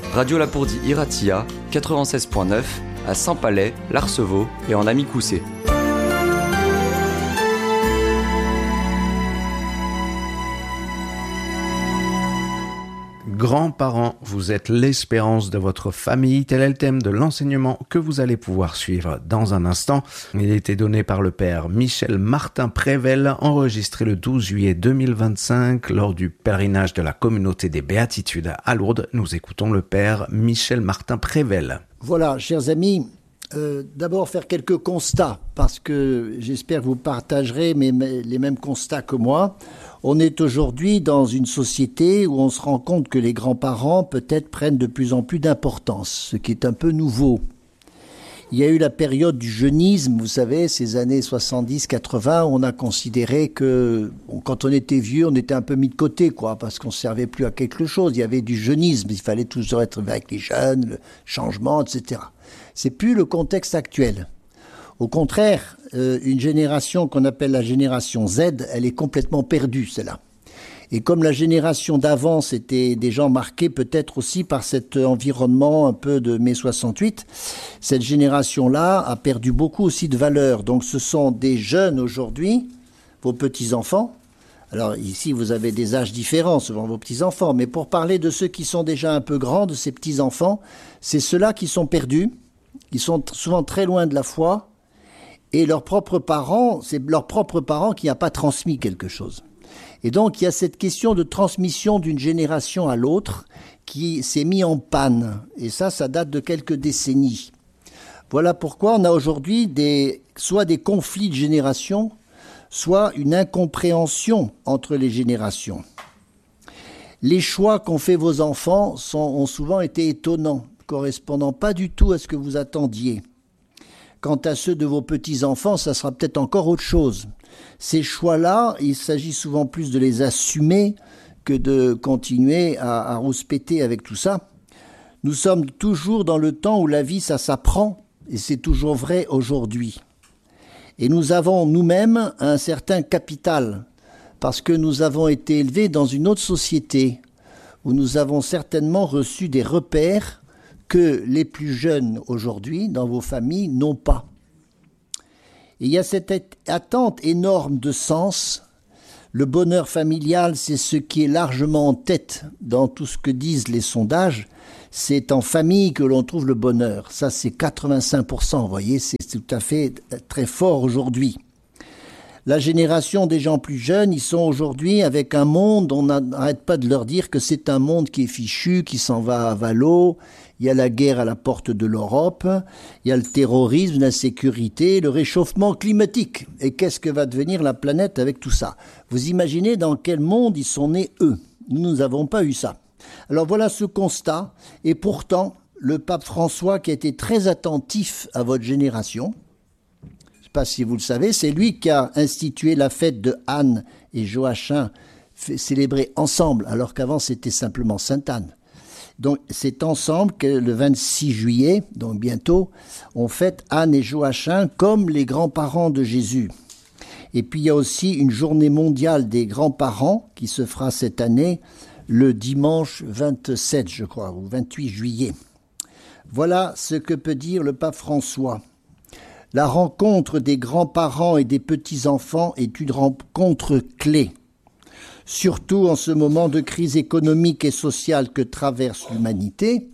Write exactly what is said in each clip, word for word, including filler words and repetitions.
Radio Lapourdie Iratia, quatre-vingt-seize point neuf, à Saint-Palais, l'Arceveau et en Amicoussé. Grands-parents, vous êtes l'espérance de votre famille. Tel est le thème de l'enseignement que vous allez pouvoir suivre dans un instant. Il a été donné par le père Michel Martin Prével, enregistré le douze juillet deux mille vingt-cinq lors du pèlerinage de la communauté des Béatitudes à Lourdes. Nous écoutons le père Michel Martin Prével. Voilà, chers amis, euh, d'abord faire quelques constats, parce que j'espère que vous partagerez mes, mes, les mêmes constats que moi. On est aujourd'hui dans une société où on se rend compte que les grands-parents peut-être prennent de plus en plus d'importance, ce qui est un peu nouveau. Il y a eu la période du jeunisme, vous savez, ces années soixante-dix quatre-vingts, où on a considéré que bon, quand on était vieux, on était un peu mis de côté, quoi, parce qu'on ne servait plus à quelque chose. Il y avait du jeunisme, il fallait toujours être avec les jeunes, le changement, et cetera. C'est plus le contexte actuel. Au contraire, euh, une génération qu'on appelle la génération Z, elle est complètement perdue, celle-là. Et comme la génération d'avant, c'était des gens marqués peut-être aussi par cet environnement un peu de mai soixante-huit, cette génération-là a perdu beaucoup aussi de valeur. Donc ce sont des jeunes aujourd'hui, vos petits-enfants. Alors ici, vous avez des âges différents selon vos petits-enfants, mais pour parler de ceux qui sont déjà un peu grands, de ces petits-enfants, c'est ceux-là qui sont perdus, qui sont souvent très loin de la foi. Et leurs propres parents, c'est leurs propres parents qui n'ont pas transmis quelque chose. Et donc, il y a cette question de transmission d'une génération à l'autre qui s'est mise en panne. Et ça, ça date de quelques décennies. Voilà pourquoi on a aujourd'hui des, soit des conflits de génération, soit une incompréhension entre les générations. Les choix qu'ont fait vos enfants sont, ont souvent été étonnants, correspondant pas du tout à ce que vous attendiez. Quant à ceux de vos petits-enfants, ça sera peut-être encore autre chose. Ces choix-là, il s'agit souvent plus de les assumer que de continuer à, à rouspéter avec tout ça. Nous sommes toujours dans le temps où la vie, ça s'apprend, et c'est toujours vrai aujourd'hui. Et nous avons nous-mêmes un certain capital, parce que nous avons été élevés dans une autre société, où nous avons certainement reçu des repères que les plus jeunes aujourd'hui, dans vos familles, n'ont pas. Et il y a cette attente énorme de sens. Le bonheur familial, c'est ce qui est largement en tête dans tout ce que disent les sondages. C'est en famille que l'on trouve le bonheur. Ça, c'est quatre-vingt-cinq pour cent, vous voyez, c'est tout à fait très fort aujourd'hui. La génération des gens plus jeunes, ils sont aujourd'hui avec un monde, on n'arrête pas de leur dire que c'est un monde qui est fichu, qui s'en va à valo. Il y a la guerre à la porte de l'Europe, il y a le terrorisme, l'insécurité, le réchauffement climatique. Et qu'est-ce que va devenir la planète avec tout ça? Vous imaginez dans quel monde ils sont nés, eux? Nous n'avons pas eu ça. Alors voilà ce constat. Et pourtant, le pape François, qui a été très attentif à votre génération, je ne sais pas si vous le savez, c'est lui qui a institué la fête de Anne et Joachim, célébrée ensemble, alors qu'avant c'était simplement Sainte-Anne. Donc c'est ensemble que le vingt-six juillet, donc bientôt, on fête Anne et Joachim comme les grands-parents de Jésus. Et puis il y a aussi une journée mondiale des grands-parents qui se fera cette année le dimanche vingt-sept, je crois, ou vingt-huit juillet. Voilà ce que peut dire le pape François. La rencontre des grands-parents et des petits-enfants est une rencontre clé. Surtout en ce moment de crise économique et sociale que traverse l'humanité,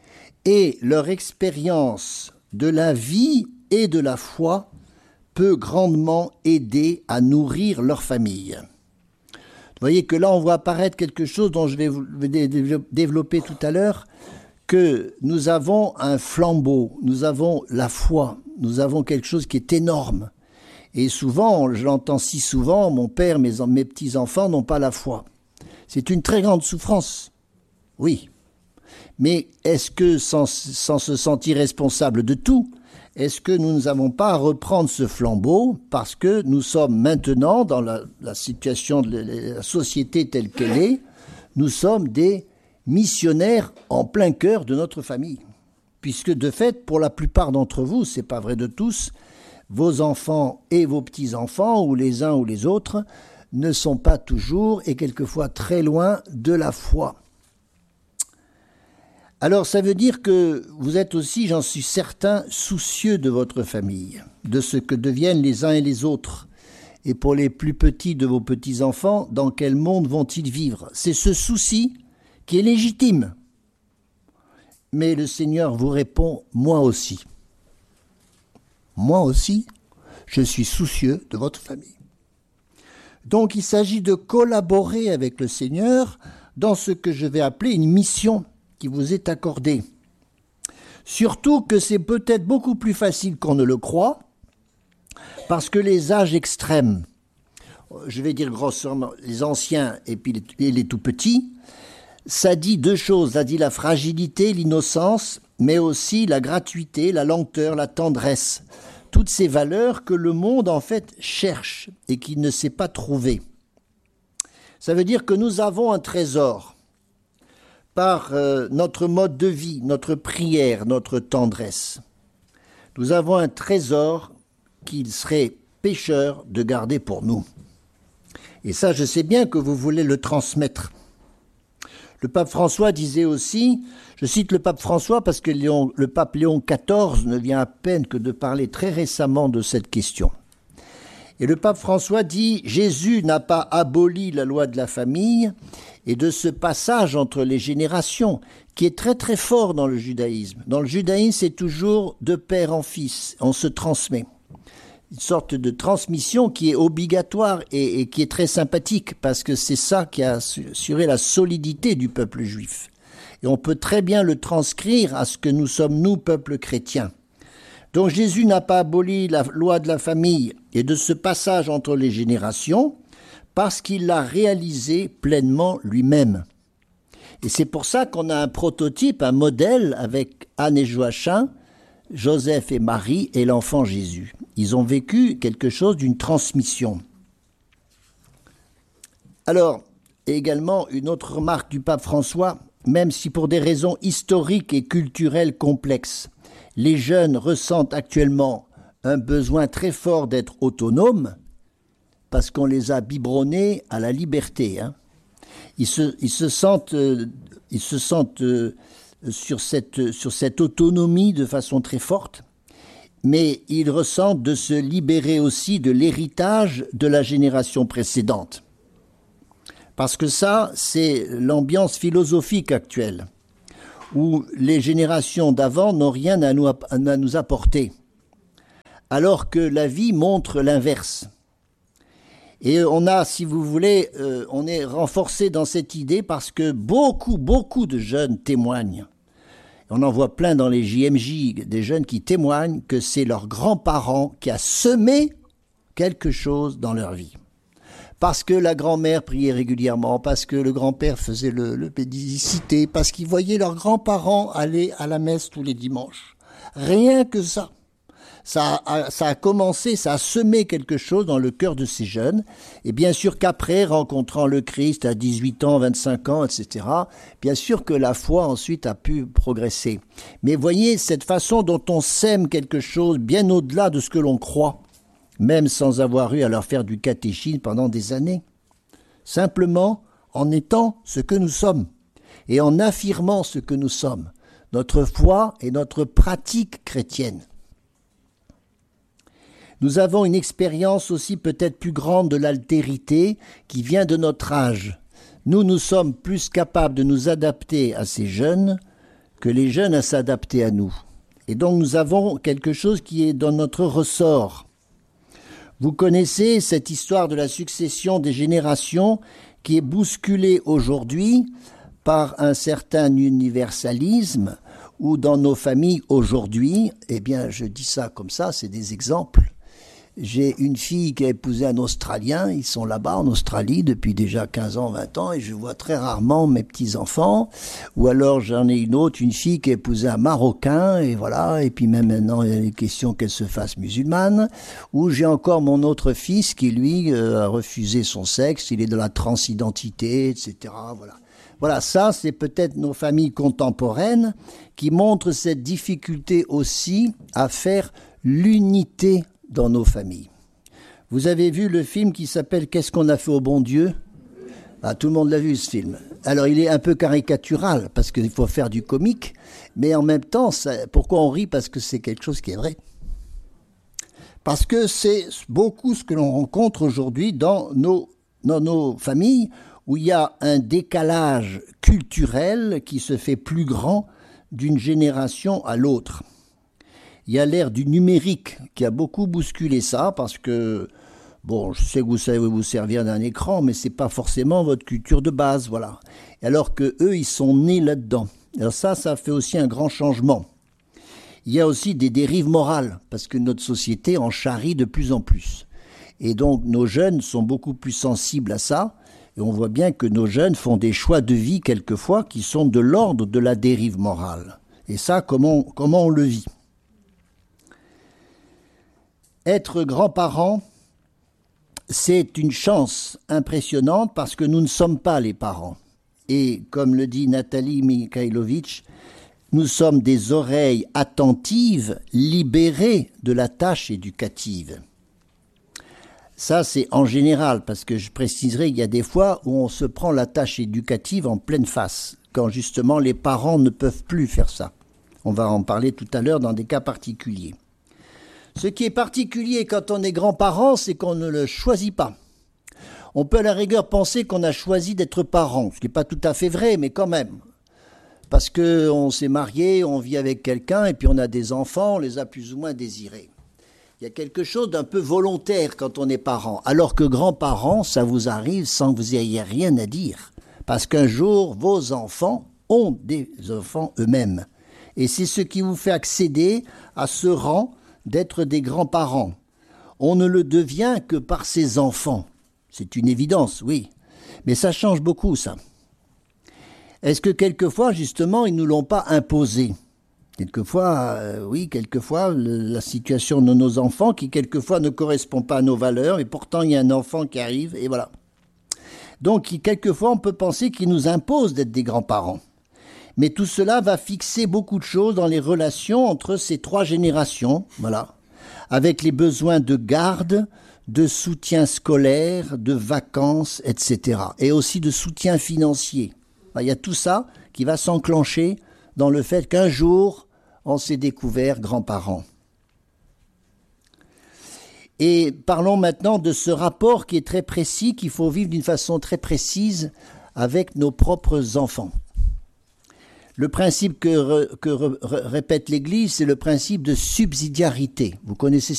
et leur expérience de la vie et de la foi peut grandement aider à nourrir leur famille. Vous voyez que là, on voit apparaître quelque chose dont je vais vous développer tout à l'heure, que nous avons un flambeau, nous avons la foi, nous avons quelque chose qui est énorme. Et souvent, je l'entends si souvent, mon père, mes, mes petits-enfants n'ont pas la foi. C'est une très grande souffrance, oui. Mais est-ce que, sans, sans se sentir responsable de tout, est-ce que nous n'avons pas à reprendre ce flambeau parce que nous sommes maintenant, dans la, la situation de la société telle qu'elle est, nous sommes des missionnaires en plein cœur de notre famille. Puisque de fait, pour la plupart d'entre vous, c'est pas vrai de tous, vos enfants et vos petits-enfants, ou les uns ou les autres, ne sont pas toujours et quelquefois très loin de la foi. Alors ça veut dire que vous êtes aussi, j'en suis certain, soucieux de votre famille, de ce que deviennent les uns et les autres. Et pour les plus petits de vos petits-enfants, dans quel monde vont-ils vivre? C'est ce souci qui est légitime. Mais le Seigneur vous répond, moi aussi. Moi aussi, je suis soucieux de votre famille. Donc il s'agit de collaborer avec le Seigneur dans ce que je vais appeler une mission qui vous est accordée. Surtout que c'est peut-être beaucoup plus facile qu'on ne le croit, parce que les âges extrêmes, je vais dire grossièrement les anciens et puis les, les tout petits, ça dit deux choses, ça dit la fragilité, l'innocence, mais aussi la gratuité, la lenteur, la tendresse. Toutes ces valeurs que le monde en fait cherche et qu'il ne sait pas trouver. Ça veut dire que nous avons un trésor par euh, notre mode de vie, notre prière, notre tendresse. Nous avons un trésor qu'il serait pécheur de garder pour nous. Et ça, je sais bien que vous voulez le transmettre. Le pape François disait aussi, je cite le pape François parce que Léon, le pape Léon quatorze ne vient à peine que de parler très récemment de cette question. Et le pape François dit, Jésus n'a pas aboli la loi de la famille et de ce passage entre les générations qui est très très fort dans le judaïsme. Dans le judaïsme, c'est toujours de père en fils, on se transmet. Une sorte de transmission qui est obligatoire et, et qui est très sympathique parce que c'est ça qui a assuré la solidité du peuple juif. Et on peut très bien le transcrire à ce que nous sommes, nous, peuple chrétien. Donc Jésus n'a pas aboli la loi de la famille et de ce passage entre les générations parce qu'il l'a réalisé pleinement lui-même. Et c'est pour ça qu'on a un prototype, un modèle avec Anne et Joachim, Joseph et Marie et l'enfant Jésus. Ils ont vécu quelque chose d'une transmission. Alors, également, une autre remarque du pape François, même si pour des raisons historiques et culturelles complexes, les jeunes ressentent actuellement un besoin très fort d'être autonomes, parce qu'on les a biberonnés à la liberté. Hein. Ils, se, ils se sentent... Euh, ils se sentent euh, Sur cette, sur cette autonomie de façon très forte, mais ils ressentent de se libérer aussi de l'héritage de la génération précédente. Parce que ça, c'est l'ambiance philosophique actuelle, où les générations d'avant n'ont rien à nous, à nous apporter, alors que la vie montre l'inverse. Et on a, si vous voulez, euh, on est renforcé dans cette idée parce que beaucoup, beaucoup de jeunes témoignent. On en voit plein dans les J M J, des jeunes qui témoignent que c'est leur grand-parent qui a semé quelque chose dans leur vie. Parce que la grand-mère priait régulièrement, parce que le grand-père faisait le, le pédicité, parce qu'ils voyaient leurs grands-parents aller à la messe tous les dimanches. Rien que ça. Ça a, ça a commencé, ça a semé quelque chose dans le cœur de ces jeunes. Et bien sûr qu'après, rencontrant le Christ à dix-huit ans, vingt-cinq ans, et cetera, bien sûr que la foi ensuite a pu progresser. Mais voyez, cette façon dont on sème quelque chose bien au-delà de ce que l'on croit, même sans avoir eu à leur faire du catéchisme pendant des années. Simplement en étant ce que nous sommes et en affirmant ce que nous sommes, notre foi et notre pratique chrétienne. Nous avons une expérience aussi peut-être plus grande de l'altérité qui vient de notre âge. Nous, nous sommes plus capables de nous adapter à ces jeunes que les jeunes à s'adapter à nous. Et donc nous avons quelque chose qui est dans notre ressort. Vous connaissez cette histoire de la succession des générations qui est bousculée aujourd'hui par un certain universalisme où dans nos familles aujourd'hui, eh bien je dis ça comme ça, c'est des exemples. J'ai une fille qui a épousé un Australien, ils sont là-bas en Australie depuis déjà quinze ans, vingt ans, et je vois très rarement mes petits-enfants. Ou alors j'en ai une autre, une fille qui a épousé un Marocain, et voilà, et puis même maintenant il y a une question qu'elle se fasse musulmane. Ou j'ai encore mon autre fils qui, lui, euh, a refusé son sexe, il est de la transidentité, et cetera. Voilà. Voilà, ça c'est peut-être nos familles contemporaines qui montrent cette difficulté aussi à faire l'unité dans nos familles. Vous avez vu le film qui s'appelle « Qu'est-ce qu'on a fait au bon Dieu ?» Ah, tout le monde l'a vu ce film. alors il est un peu caricatural, parce qu'il faut faire du comique, mais en même temps, ça, pourquoi on rit? Parce que c'est quelque chose qui est vrai. Parce que c'est beaucoup ce que l'on rencontre aujourd'hui dans nos, dans nos familles, où il y a un décalage culturel qui se fait plus grand d'une génération à l'autre. Il y a l'ère du numérique qui a beaucoup bousculé ça, parce que, bon, je sais que vous savez vous servir d'un écran, mais c'est pas forcément votre culture de base, voilà. Alors que eux, ils sont nés là-dedans. Alors ça, ça fait aussi un grand changement. Il y a aussi des dérives morales, parce que notre société en charrie de plus en plus. Et donc, nos jeunes sont beaucoup plus sensibles à ça, et on voit bien que nos jeunes font des choix de vie, quelquefois, qui sont de l'ordre de la dérive morale. Et ça, comment, comment on le vit? Être grands-parents, c'est une chance impressionnante parce que nous ne sommes pas les parents. Et comme le dit Nathalie Mikhailovitch, nous sommes des oreilles attentives, libérées de la tâche éducative. Ça, c'est en général, parce que je préciserai qu'il y a des fois où on se prend la tâche éducative en pleine face, quand justement les parents ne peuvent plus faire ça. On va en parler tout à l'heure dans des cas particuliers. Ce qui est particulier quand on est grand-parent, c'est qu'on ne le choisit pas. On peut à la rigueur penser qu'on a choisi d'être parent, ce qui n'est pas tout à fait vrai, mais quand même. Parce qu'on s'est marié, on vit avec quelqu'un, et puis on a des enfants, on les a plus ou moins désirés. Il y a quelque chose d'un peu volontaire quand on est parent, alors que grands-parents, ça vous arrive sans que vous ayez rien à dire. Parce qu'un jour, vos enfants ont des enfants eux-mêmes. Et c'est ce qui vous fait accéder à ce rang d'être des grands-parents. On ne le devient que par ses enfants. C'est une évidence, oui. Mais ça change beaucoup, ça. Est-ce que quelquefois, justement, ils ne nous l'ont pas imposé? Quelquefois, euh, oui, quelquefois, le, la situation de nos enfants qui, quelquefois, ne correspond pas à nos valeurs, et pourtant, il y a un enfant qui arrive, et voilà. Donc, qui, quelquefois, on peut penser qu'ils nous imposent d'être des grands-parents. Mais tout cela va fixer beaucoup de choses dans les relations entre ces trois générations, voilà, avec les besoins de garde, de soutien scolaire, de vacances, et cetera. Et aussi de soutien financier. Il y a tout ça qui va s'enclencher dans le fait qu'un jour, on s'est découvert grands-parents. Et parlons maintenant de ce rapport qui est très précis, qu'il faut vivre d'une façon très précise avec nos propres enfants. Le principe que, re, que re, répète l'Église, c'est le principe de subsidiarité. Vous connaissez